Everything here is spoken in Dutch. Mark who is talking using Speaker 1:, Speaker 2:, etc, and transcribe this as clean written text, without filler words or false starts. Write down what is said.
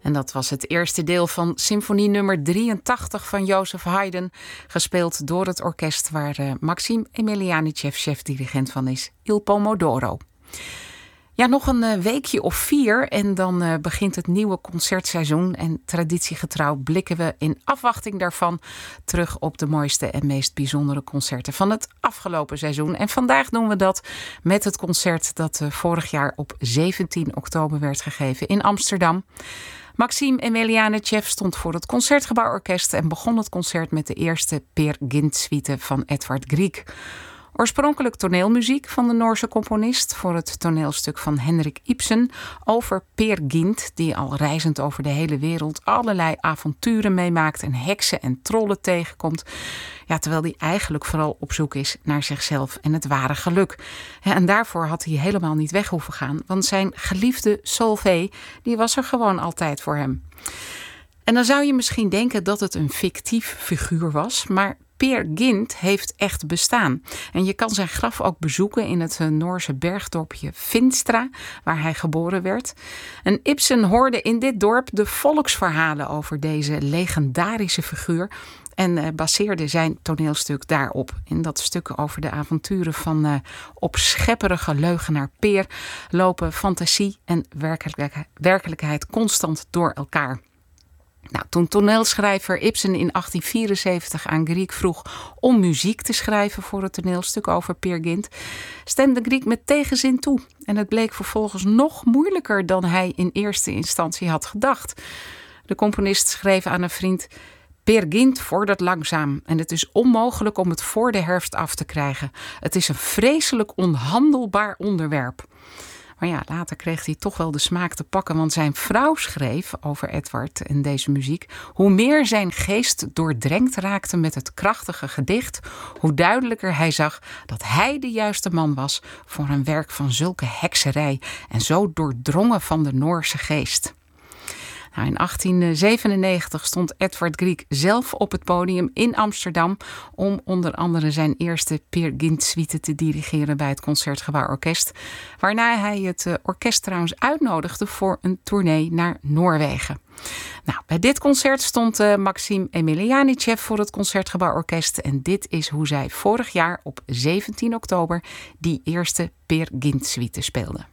Speaker 1: En dat was het eerste deel van symfonie nummer 83 van Joseph Haydn, gespeeld door het orkest waar Maxim Emelianichev chef-dirigent van is, Il Pomodoro. Ja, nog een weekje of 4 en dan begint het nieuwe concertseizoen. En traditiegetrouw blikken we in afwachting daarvan terug op de mooiste en meest bijzondere concerten van het afgelopen seizoen. En vandaag doen we dat met het concert dat vorig jaar op 17 oktober werd gegeven in Amsterdam. Maxim Emelianichev stond voor het Concertgebouworkest en begon het concert met de eerste Peer Gynt-suite van Edvard Grieg. Oorspronkelijk toneelmuziek van de Noorse componist voor het toneelstuk van Henrik Ibsen over Peer Gynt, die al reizend over de hele wereld allerlei avonturen meemaakt en heksen en trollen tegenkomt. Ja, terwijl hij eigenlijk vooral op zoek is naar zichzelf en het ware geluk. Ja, en daarvoor had hij helemaal niet weg hoeven gaan, want zijn geliefde Solveig, die was er gewoon altijd voor hem. En dan zou je misschien denken dat het een fictief figuur was, maar Peer Gynt heeft echt bestaan. En je kan zijn graf ook bezoeken in het Noorse bergdorpje Vinstra, waar hij geboren werd. En Ibsen hoorde in dit dorp de volksverhalen over deze legendarische figuur en baseerde zijn toneelstuk daarop. In dat stuk over de avonturen van opschepperige leugenaar Peer lopen fantasie en werkelijkheid constant door elkaar. Nou, toen toneelschrijver Ibsen in 1874 aan Grieg vroeg om muziek te schrijven voor het toneelstuk over Peer Gynt, stemde Grieg met tegenzin toe. En het bleek vervolgens nog moeilijker dan hij in eerste instantie had gedacht. De componist schreef aan een vriend: Peer Gynt vordert langzaam en het is onmogelijk om het voor de herfst af te krijgen. Het is een vreselijk onhandelbaar onderwerp. Maar ja, later kreeg hij toch wel de smaak te pakken, want zijn vrouw schreef over Edvard en deze muziek: hoe meer zijn geest doordrenkt raakte met het krachtige gedicht, hoe duidelijker hij zag dat hij de juiste man was voor een werk van zulke hekserij en zo doordrongen van de Noorse geest. Nou, in 1897 stond Edvard Grieg zelf op het podium in Amsterdam om onder andere zijn eerste Peer Gynt-suite te dirigeren bij het Concertgebouworkest, waarna hij het orkest trouwens uitnodigde voor een tournee naar Noorwegen. Nou, bij dit concert stond Maxim Emelianichev voor het Concertgebouworkest en dit is hoe zij vorig jaar op 17 oktober die eerste Peer Gynt-suite speelden.